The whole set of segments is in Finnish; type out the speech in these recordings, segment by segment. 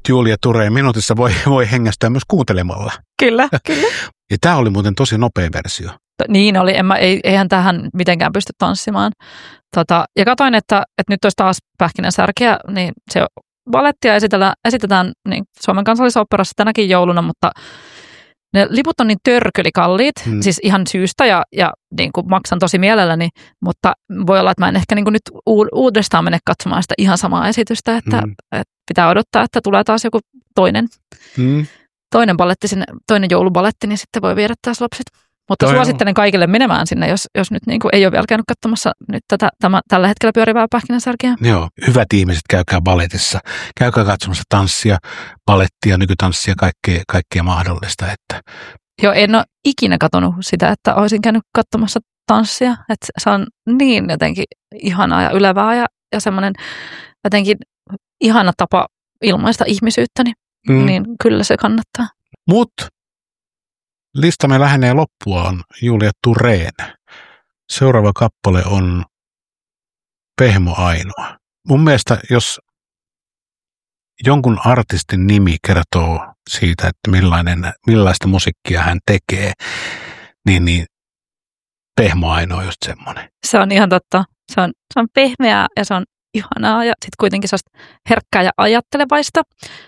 Julia Tureen minuutissa voi hengästää myös kuuntelemalla. Kyllä, kyllä. Ja tämä oli muuten tosi nopea versio. Niin oli, eihän tähän mitenkään pysty tanssimaan. Ja katsoin, että nyt olisi taas Pähkinänsärkiä, niin se balettia esitetään niin Suomen Kansallisoopperassa tänäkin jouluna, mutta ne liput on niin törkylikalliit, siis ihan syystä ja niin kuin maksan tosi mielelläni, mutta voi olla, että mä en ehkä niin kuin nyt uudestaan mene katsomaan sitä ihan samaa esitystä, että pitää odottaa, että tulee taas joku toinen baletti sinne, toinen joulubaletti, niin sitten voi viedä taas lapset. Mutta suosittelen kaikille menemään sinne, jos nyt niin kuin ei ole vielä käynyt katsomassa nyt tällä hetkellä pyörivää Pähkinänsärkeä. Joo, hyvät ihmiset, käykää baletissa. Käykää katsomassa tanssia, balettia, nykytanssia, kaikkea mahdollista. Että. Joo, en ole ikinä katsonut sitä, että olisin käynyt katsomassa tanssia. Että se on niin jotenkin ihanaa ja ylevää ja semmoinen jotenkin ihana tapa ilmaista ihmisyyttäni. Niin kyllä se kannattaa. Mutta listamme lähenee loppuaan Julia Tureen. Seuraava kappale on Pehmo Ainoa. Mun mielestä, jos jonkun artistin nimi kertoo siitä, että millaista musiikkia hän tekee, niin Pehmo Ainoa on just semmoinen. Se on ihan totta. Se on pehmeää ja se on ihanaa ja sitten kuitenkin se on herkkää ja ajattelevaista.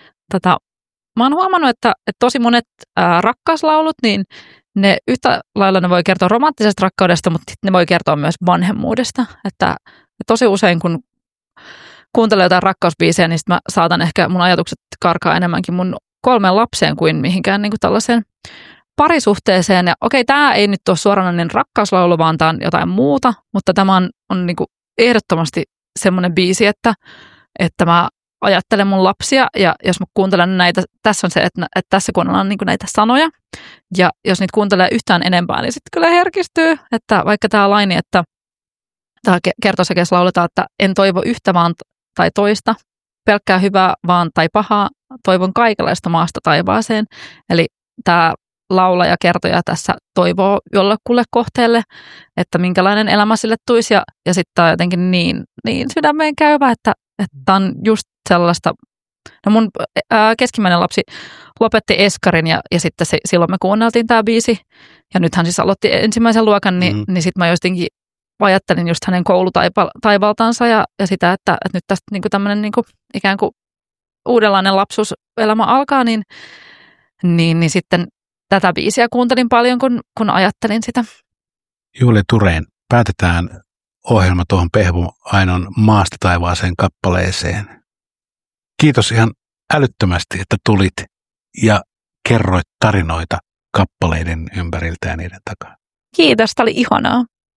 Mä oon huomannut, että tosi monet rakkauslaulut, niin ne yhtä lailla ne voi kertoa romanttisesta rakkaudesta, mutta ne voi kertoa myös vanhemmuudesta. Että tosi usein, kun kuuntelen jotain rakkausbiisejä, niin mä saatan ehkä mun ajatukset karkaa enemmänkin mun 3 lapseen kuin mihinkään niin kuin tällaiseen parisuhteeseen. Ja okei, tämä ei nyt ole suoranainen rakkauslaulu, vaan tämä on jotain muuta, mutta tämä on niin kuin ehdottomasti semmoinen biisi, että mä ajattelen mun lapsia ja jos mä kuuntelen näitä, tässä on se, että tässä kuunnellaan niin kuin näitä sanoja ja jos niitä kuuntelee yhtään enempää, niin sitten kyllä herkistyy, että vaikka tämä laini, että tämä kertosäkeessä lauletaan, että en toivo yhtä vaan tai toista, pelkkää hyvää vaan tai pahaa, toivon kaikenlaista maasta taivaaseen. Eli tämä laulaja kertoja tässä toivoo jollekulle kohteelle, että minkälainen elämä sille tulisi ja sitten tämä on jotenkin niin sydämeen käyvä, että tämä on just sellaista. No mun keskimmäinen lapsi lopetti eskarin ja sitten silloin me kuunneltiin tämä biisi ja nyt hän siis aloitti ensimmäisen luokan, niin sitten mä jotenkin ajattelin just hänen koulutaivaltansa ja sitä, että nyt tästä niinku tämmöinen niinku ikään kuin uudenlainen lapsuuselämä alkaa, niin sitten tätä biisiä kuuntelin paljon, kun ajattelin sitä. Julia Tureen, päätetään ohjelma tuohon Pehmo Ainon Maasta taivaaseen kappaleeseen. Kiitos ihan älyttömästi, että tulit ja kerroit tarinoita kappaleiden ympäriltä ja niiden takaa. Kiitos, tämä oli ihanaa.